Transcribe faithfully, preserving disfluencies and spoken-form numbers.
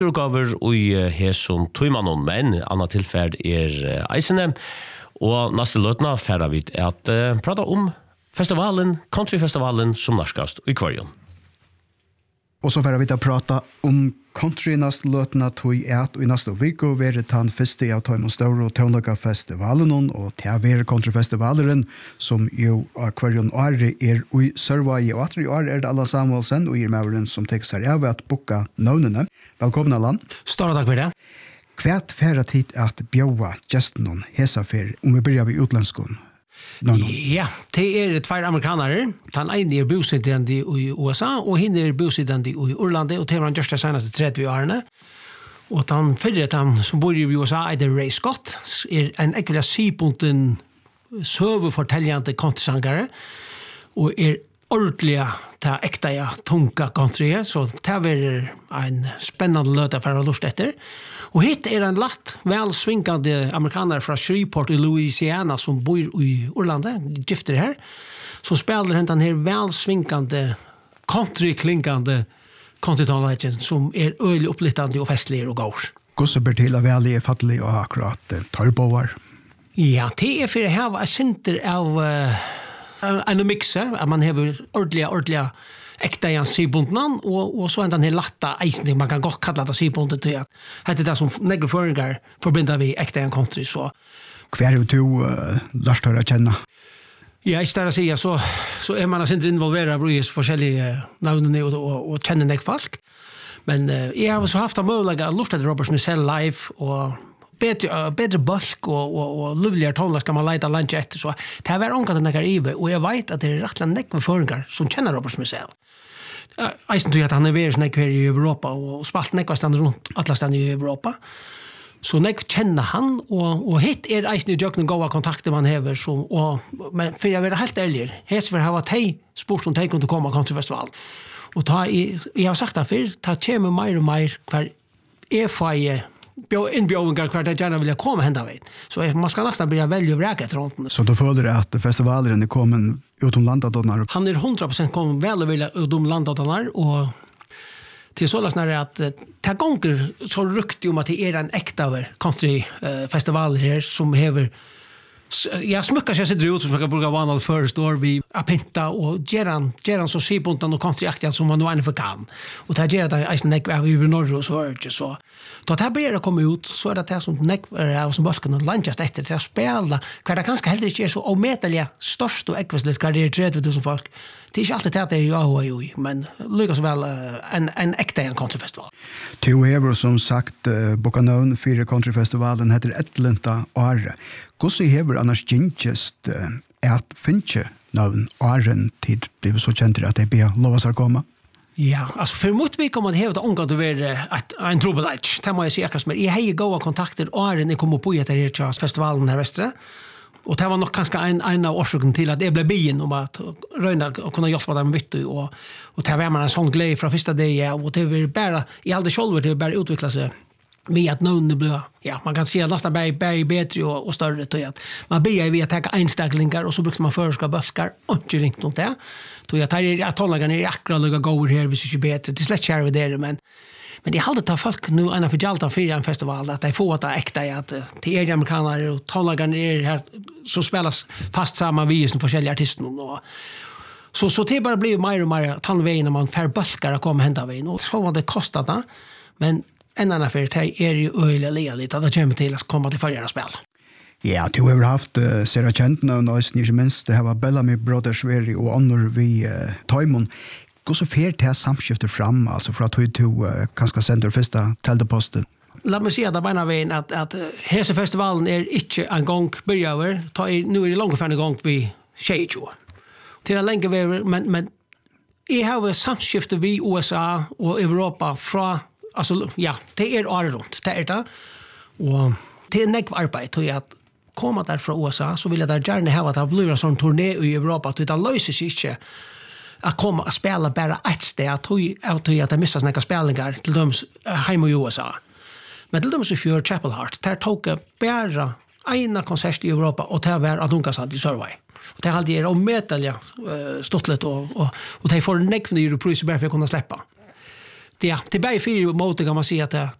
Urgaver i Heson Tøymanon, men anna tilferd er eisene. Og neste løtna færda vi at uh, prata om festivalen, countryfestivalen som narskast i Kvarjon. Og så færda vi at prata om country neste løtna tog et og i neste viko være han første av Tøymon Støre og Tøvnløkka festivalen og til å være countryfestivalen som jo av Kvarjon Åre er i Sørvai og atre i år er det Allan Samuelsen og Irmaveren som tenker seg av at boka navnene. Velkommen Allan. Stor takk for det. Kvært færre tid at bjøva gesten hesa fer om vi begynner ved utlandskån? No, no. Ja, det er tvær amerikanere. Den ene er bosidende i U S A, og henne er bosidende i Orlande, og det var han gjørst de seneste tretti årene. Og den fyrre den som bor i U S A er det Ray Scott, er en ekkert sypunten søvefortelljende countrysangere, og er ordentliga ta ekta ja tunga country så det är en spännande löta för att lust efter. Och hit är en latt väl svingande amerikaner från Shreveport i Louisiana som bor i Orlando, gifter här. Så spelar han den här väl svingande country klingande country legend som är öl upplittande och festlig och går. Gosse Bertilla väl är fattig och akkurat torboar. Ja, det är för det här var center av uh, en mix, att man har ordentliga, ordentliga äkta i en sybundnan och, och så är den här latta eisen, man kan gott kalla det sybundet till att det är det som negerföringar förbinder vi äkta i en country. Så. Hver är du uh, lärst att känna? Ja, istället att säga så, så är man inte involverad i forskjelliga navnen och, och, och känner nek folk. Men uh, jag har så haft en möjlighet att lust att Robert Smith live och Bättre, bättre bulk och, och, och livligare tonlar ska man leta lunch efter. Så det här var omkring den här ive. Och jag vet att det är rättliga nekva föringar som känner Robert Smith. Jag tror att han är väldigt nekva i Europa och spalt nekva stannar runt alla stannar i Europa. Så nekva känner han och, och hit är eisen i djöknen goda kontakter man hever. Som, och, men för jag vill helt ärlig, hets för att hej sport som tänker inte komma countryfestival. Och ta i, jag har sagt det för, ta kämmer mer och mer kvar är för inbjøvingar hver det gjerne vil komme henda vid. Så man skal nesten bli veldig vräket runt. Så då följer det att festivalen är kommen utom landet då när han är hundra procent kom väl och vill utom landet då när och till så läs när det att ta gånger så rykte om att det är en äkta över country festival här som häver jag smuckar sig sitter ut som jag brukar vara först år vi apinta och geran geran så sibuntan och countryaktiga som man nu ännu för kan och det gör det är näck över i norr och så så då det börjar komma ut så är det det som näck är som basken och lunch efter det spela kvar det kanske helt inte är så ometliga störst och ekvisligt karriär trettio tusen folk det är inte alltid det är jag ju men lyckas väl en en äkta en countryfestival. Två ever som sagt uh, bokanön för countryfestivalen heter Atlanta Åre. Hur så hever annars gingest uh, att finche navn Åren tid blev så känt att det blir lovas att komma? Ja, alltså för mot vi kommer att hävda omgång att vara att en trouble-edge. Det må jag säga att jag har goda kontakter Åren när jag kommer på att det är festivalen här västra. Och det var nog kanske en, en av orsaken till att det blev bien om att röna och kunna hjälpa dem vitt och, och det var man en sån glädje från första dagen och det var bara, i all det själva det var bara utveckla sig med att någon blev, ja man kan säga nästan bara, bara bättre och, och större till att man börjar vid att ta einstäcklingar och så brukar man förska böskar och inte ringt om det. Så jag tar att tonlagarna är akkurat lugga går här hvis inte bättre, det är slätt kärve där men Men det är alltid att folk nu ena för jalta för en festival att de får att äkta att till er amerikaner och tonlagarna är här så spelas fast samma vi som olika artister och så så det bara blir mer och mer tandvägen när man får bulkar att komma hända vägen och så vad det kostar då men en annan för det är ju öliga lite att det kommer till att komma till förra spel. Ja, du har haft uh, Sarah Kent och noise inte minst det här var Bellamy Brothers Very och andra vi uh, Tøymon. Gå så fer till samskiftet fram alltså för att du to uh, kanske sender första teldeposten. Låt mig säga att bara vägen att att hela festivalen är inte en gång börjar ta nu är det långt för en gång vi tjugo år. Till en länge vi men men i har samskiftet vi U S A och Europa från alltså ja, det är år runt det är det. Och det är näck arbete och att komma där från U S A så vill jag där gärna ha att ha blivit en sån turné i Europa att det löser sig inte att komma och spela bara ett steg att att det missas några spelningar till dem hemma i U S A. Men till dem så för Chapel Heart där tog bara en konsert i Europa och det var att unga satt i Sörvaj. Och det hade ju omätliga stottlet och och och det får näckna i repris bara för att kunna släppa. ja, till bäj fyra mot kan man säga att det